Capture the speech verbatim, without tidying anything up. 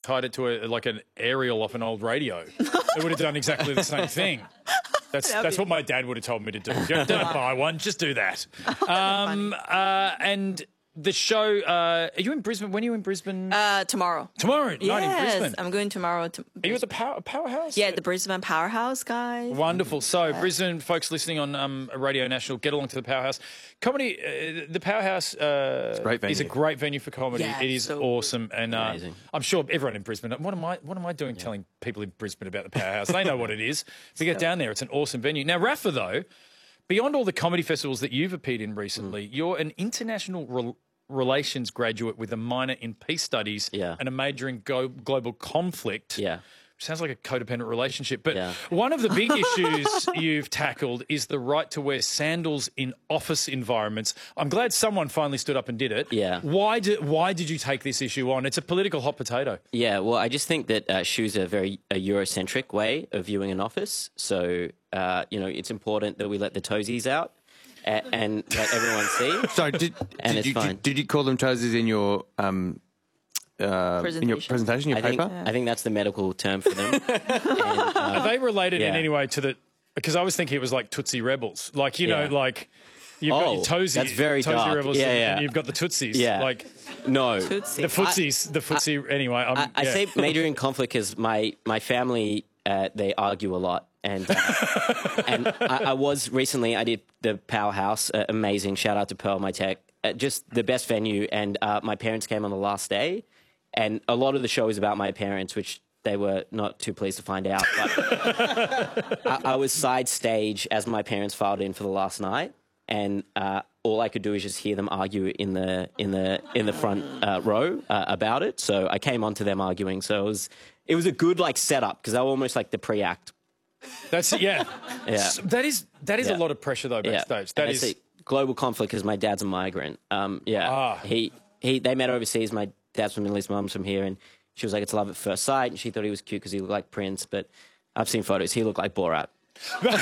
tied it to a, like an aerial off an old radio. It would have done exactly the same thing. That's that's what my dad would have told me to do. Don't, don't buy one, just do that. Um, uh, and the show, uh, are you in Brisbane? When are you in Brisbane? Uh, tomorrow. Tomorrow night yes, in Brisbane. I'm going tomorrow. To Are you at the power, Powerhouse? Yeah, the Brisbane Powerhouse, guys. Wonderful. So, yeah. Brisbane folks listening on um, Radio National, get along to the Powerhouse. Comedy, uh, the Powerhouse uh, great venue. is a great venue for comedy. Yeah, it is so awesome, and uh, amazing. I'm sure everyone in Brisbane. What am I? What am I doing? Yeah. Telling people in Brisbane about the Powerhouse? They know what it is. To get down there, it's an awesome venue. Now, Rafa, though, beyond all the comedy festivals that you've appeared in recently, mm. you're an international Re- relations graduate with a minor in peace studies yeah. and a major in go- global conflict. Yeah. Sounds like a codependent relationship. But yeah. one of the big issues you've tackled is the right to wear sandals in office environments. I'm glad someone finally stood up and did it. Yeah. Why did Why did you take this issue on? It's a political hot potato. Yeah, well, I just think that uh, shoes are very a Eurocentric way of viewing an office. So, uh, you know, it's important that we let the toesies out and, and let everyone see. So, did, and did, it's you, fine. did, did you call them toesies in your... Um, Uh, in your presentation, your I paper? Think, I think that's the medical term for them. and, uh, Are they related yeah. in any way to the... Because I was thinking it was like Tootsie Rebels. Like, you Yeah. know, like... You've oh, got your Toesies. that's very Tootsie dark. Rebels, yeah, and, yeah. and you've got the Tootsies. Yeah. Like, no. Tootsie. the Footsies. The Footsie... I, anyway, I'm, I, I yeah. say major in conflict because my, my family, uh, they argue a lot. And uh, and I, I was recently, I did the Powerhouse, uh, amazing. Shout out to Pearl, my tech. Uh, just the best venue. And uh, my parents came on the last day. And a lot of the show is about my parents, which they were not too pleased to find out. But I, I was side stage as my parents filed in for the last night, and uh, all I could do is just hear them argue in the in the in the front uh, row uh, about it. So I came on to them arguing. So it was it was a good like setup because they were almost like the pre-act. That's yeah. Yeah. So that is that is Yeah. a lot of pressure though backstage. Yeah. That And is it's a global conflict because my dad's a migrant. Um, yeah, Ah. he he they met overseas. My dad's from Middle East, mum's from here, and she was like, it's love at first sight, and she thought he was cute because he looked like Prince, but I've seen photos. He looked like Borat.